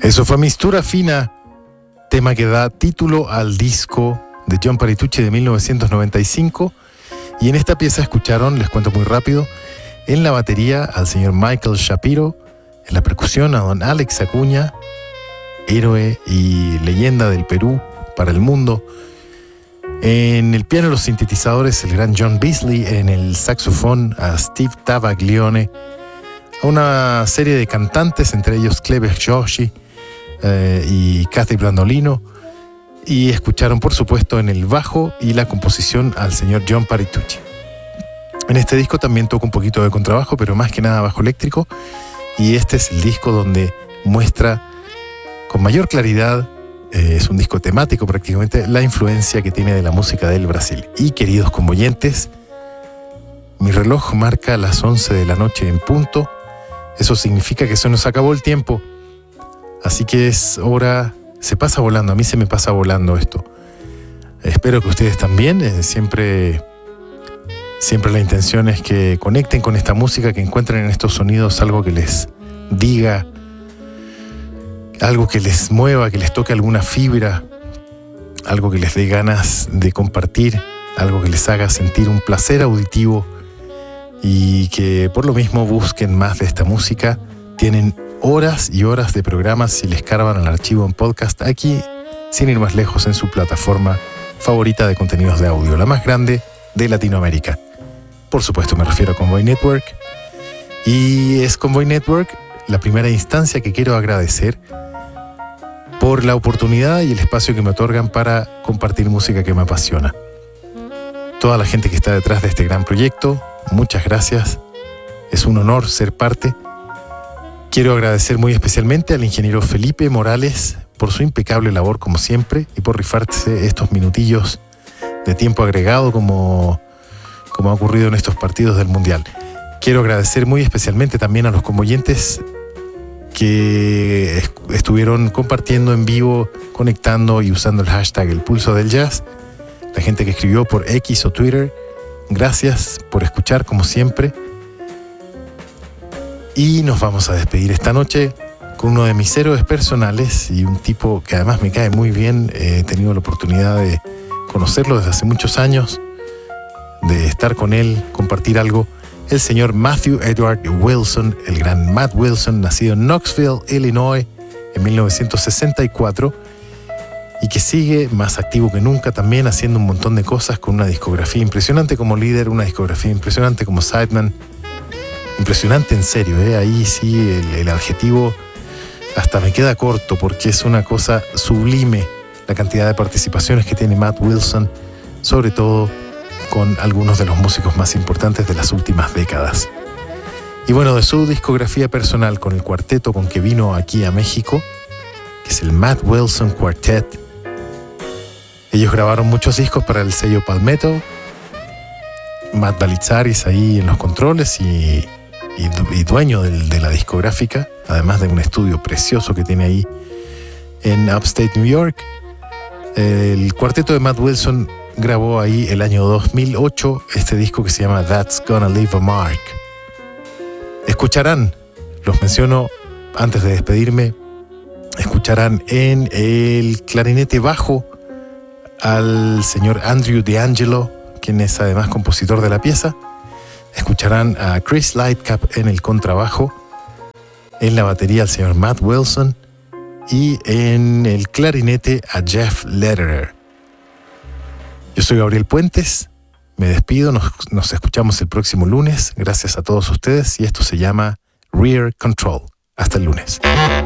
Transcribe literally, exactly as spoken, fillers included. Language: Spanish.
Eso fue Mistura Fina, tema que da título al disco de John Patitucci de mil novecientos noventa y cinco. Y en esta pieza escucharon, les cuento muy rápido, en la batería al señor Michael Shapiro, en la percusión a don Alex Acuña, héroe y leyenda del Perú para el mundo. En el piano y los sintetizadores el gran John Beasley, en el saxofón a Steve Tavaglione, a una serie de cantantes, entre ellos Clever Joshi eh, y Kathy Brandolino, y escucharon por supuesto en el bajo y la composición al señor John Patitucci. En este disco también toca un poquito de contrabajo, pero más que nada bajo eléctrico, y este es el disco donde muestra con mayor claridad, eh, es un disco temático prácticamente, la influencia que tiene de la música del Brasil. Y queridos convoyentes, mi reloj marca las once de la noche en punto. Eso significa que se nos acabó el tiempo, así que es hora, se pasa volando, a mí se me pasa volando esto. Espero que ustedes también, eh, siempre, siempre la intención es que conecten con esta música, que encuentren en estos sonidos algo que les diga, algo que les mueva, que les toque alguna fibra, algo que les dé ganas de compartir, algo que les haga sentir un placer auditivo, y que por lo mismo busquen más de esta música. Tienen horas y horas de programas si les cargan al archivo en podcast aquí, sin ir más lejos, en su plataforma favorita de contenidos de audio, la más grande de Latinoamérica. Por supuesto me refiero a Convoy Network, y es Convoy Network la primera instancia que quiero agradecer por la oportunidad y el espacio que me otorgan para compartir música que me apasiona. Toda la gente que está detrás de este gran proyecto, muchas gracias. Es un honor ser parte. Quiero agradecer muy especialmente al ingeniero Felipe Morales por su impecable labor como siempre y por rifarse estos minutillos de tiempo agregado como, como ha ocurrido en estos partidos del Mundial. Quiero agradecer muy especialmente también a los convoyentes que estuvieron compartiendo en vivo, conectando y usando el hashtag El Pulso del Jazz. La gente que escribió por X o Twitter, gracias por escuchar como siempre. Y nos vamos a despedir esta noche con uno de mis héroes personales y un tipo que además me cae muy bien. He tenido la oportunidad de conocerlo desde hace muchos años, de estar con él, compartir algo. El señor Matthew Edward Wilson, el gran Matt Wilson, nacido en Knoxville, Illinois, en mil novecientos sesenta y cuatro, y que sigue más activo que nunca también, haciendo un montón de cosas, con una discografía impresionante como líder, una discografía impresionante como sideman. Impresionante en serio, ¿eh? Ahí sí el, el adjetivo hasta me queda corto, porque es una cosa sublime la cantidad de participaciones que tiene Matt Wilson, sobre todo con algunos de los músicos más importantes de las últimas décadas. Y bueno, de su discografía personal, con el cuarteto con que vino aquí a México, que es el Matt Wilson Quartet. Ellos grabaron muchos discos para el sello Palmetto. Matt Balitzaris ahí en los controles y, y, y dueño del, de la discográfica, además de un estudio precioso que tiene ahí en Upstate New York. El cuarteto de Matt Wilson grabó ahí el año dos mil ocho este disco que se llama That's Gonna Leave a Mark. Escucharán, los menciono antes de despedirme, escucharán en el clarinete bajo al señor Andrew D'Angelo, quien es además compositor de la pieza. Escucharán a Chris Lightcap en el contrabajo, en la batería al señor Matt Wilson y en el clarinete a Jeff Lederer. Yo soy Gabriel Puentes, me despido, nos, nos escuchamos el próximo lunes. Gracias a todos ustedes, y esto se llama Rear Control. Hasta el lunes.